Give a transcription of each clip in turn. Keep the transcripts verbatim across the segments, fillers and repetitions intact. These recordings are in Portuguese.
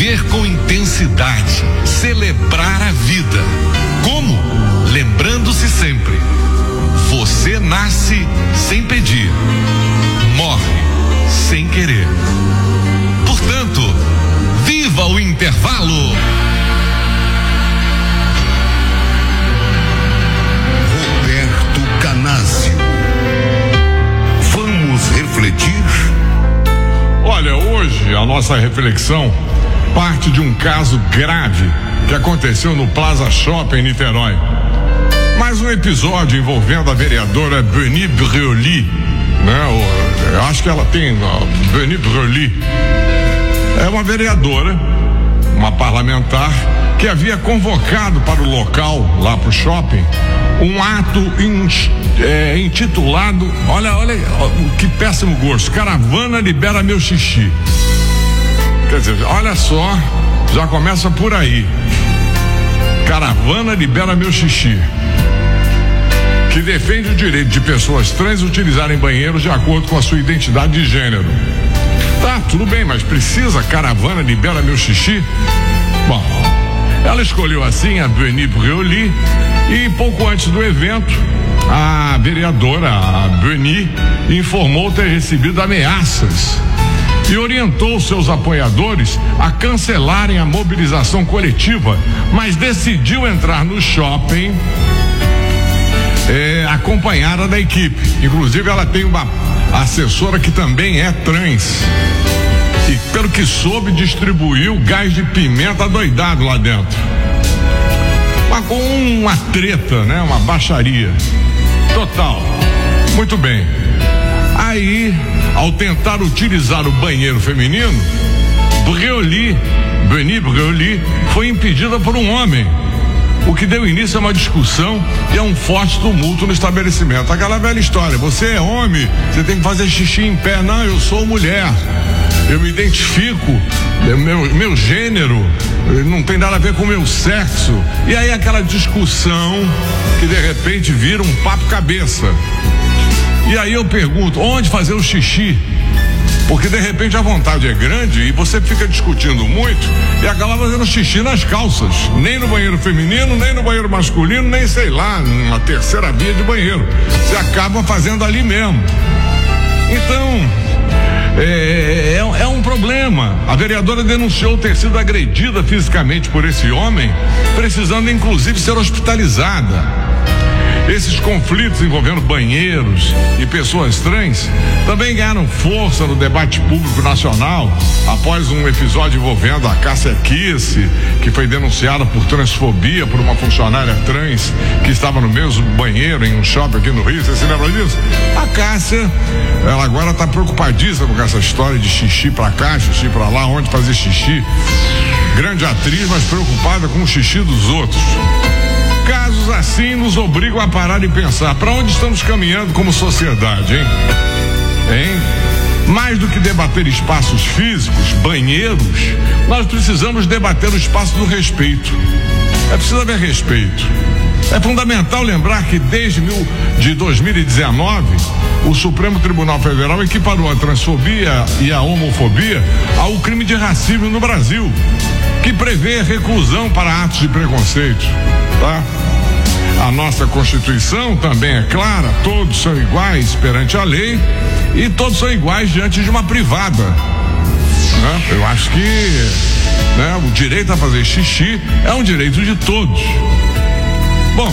Viver com intensidade, celebrar a vida. Como? Lembrando-se sempre: você nasce sem pedir, morre sem querer. Portanto, viva o intervalo! Roberto Canásio. Vamos refletir? Olha, hoje a nossa reflexão parte de um caso grave que aconteceu no Plaza Shopping em Niterói. Mais um episódio envolvendo a vereadora Beni Brioli, né? Eu acho que ela tem, Beni Brioli. É uma vereadora, uma parlamentar, que havia convocado para o local, lá para o shopping, um ato in, é, intitulado, olha, olha, que péssimo gosto, Caravana Libera Meu Xixi. Quer dizer, olha só, já começa por aí. Caravana Libera Meu Xixi, que defende o direito de pessoas trans utilizarem banheiros de acordo com a sua identidade de gênero. Tá, tudo bem, mas precisa Caravana Libera Meu Xixi? Bom, ela escolheu assim a Beni Brioli e pouco antes do evento, a vereadora, a Beni, informou ter recebido ameaças e orientou seus apoiadores a cancelarem a mobilização coletiva, mas decidiu entrar no shopping é, acompanhada da equipe. Inclusive, ela tem uma assessora que também é trans e, pelo que soube, distribuiu gás de pimenta doidado lá dentro. Mas com uma treta, né? Uma baixaria total. Muito bem. Aí, ao tentar utilizar o banheiro feminino, Brioli, Beni Brioli, foi impedida por um homem, o que deu início a uma discussão e a um forte tumulto no estabelecimento. Aquela velha história: você é homem, você tem que fazer xixi em pé. Não, eu sou mulher, eu me identifico, meu, meu gênero não tem nada a ver com o meu sexo. E aí aquela discussão que de repente vira um papo cabeça. E aí eu pergunto, onde fazer o xixi? Porque de repente a vontade é grande e você fica discutindo muito e acaba fazendo xixi nas calças. Nem no banheiro feminino, nem no banheiro masculino, nem sei lá, numa terceira via de banheiro. Você acaba fazendo ali mesmo. Então, é, é, é um problema. A vereadora denunciou ter sido agredida fisicamente por esse homem, precisando inclusive ser hospitalizada. Esses conflitos envolvendo banheiros e pessoas trans também ganharam força no debate público nacional após um episódio envolvendo a Cássia Kiss, que foi denunciada por transfobia por uma funcionária trans que estava no mesmo banheiro em um shopping aqui no Rio. Você se lembra disso? A Cássia, ela agora está preocupadíssima com essa história de xixi pra cá, xixi pra lá, onde fazer xixi. Grande atriz, mas preocupada com o xixi dos outros. Casos assim nos obrigam a parar e pensar para onde estamos caminhando como sociedade, hein? Hein? Mais do que debater espaços físicos, banheiros, nós precisamos debater o espaço do respeito. É preciso haver respeito. É fundamental lembrar que desde mil, de dois mil e dezenove, o Supremo Tribunal Federal equiparou a transfobia e a homofobia ao crime de racismo no Brasil, que prevê reclusão para atos de preconceito, tá? A nossa Constituição também é clara: todos são iguais perante a lei e todos são iguais diante de uma privada, né? Eu acho que, né, o direito a fazer xixi é um direito de todos. Bom,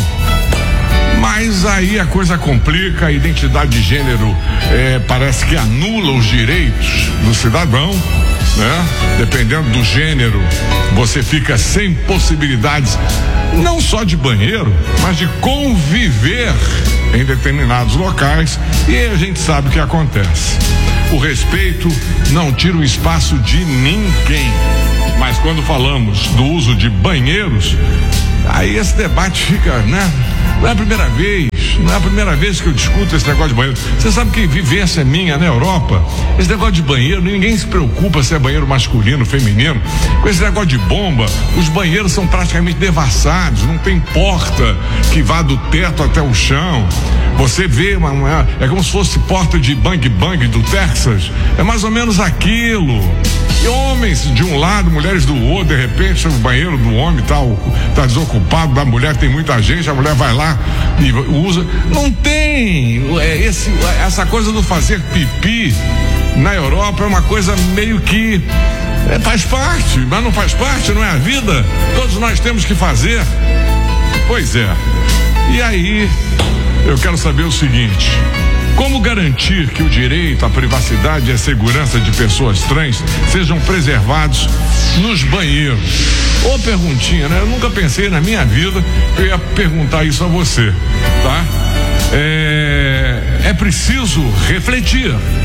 mas aí a coisa complica. A identidade de gênero é, parece que anula os direitos do cidadão, né? Dependendo do gênero, você fica sem possibilidades, não só de banheiro, mas de conviver em determinados locais, e a gente sabe o que acontece. O respeito não tira o espaço de ninguém, mas quando falamos do uso de banheiros, aí esse debate fica, né? Não é a primeira vez, não é a primeira vez que eu discuto esse negócio de banheiro. Você sabe que vivência minha na Europa, esse negócio de banheiro, ninguém se preocupa se é banheiro masculino, feminino. Com esse negócio de bomba, os banheiros são praticamente devassados, não tem porta que vá do teto até o chão. Você vê, uma, uma, é como se fosse porta de bang bang do Texas, é mais ou menos aquilo. E homens de um lado, mulheres do outro, de repente o banheiro do homem tá, tá desocupado, da mulher tem muita gente, a mulher vai lá e usa. Não tem é, esse, essa coisa do fazer pipi na Europa é uma coisa meio que é, faz parte, mas não faz parte, não é a vida? Todos nós temos que fazer. Pois é. E aí, eu quero saber o seguinte: como garantir que o direito à privacidade e à segurança de pessoas trans sejam preservados nos banheiros? Ô perguntinha, né? Eu nunca pensei na minha vida que eu ia perguntar isso a você, tá? É, é preciso refletir.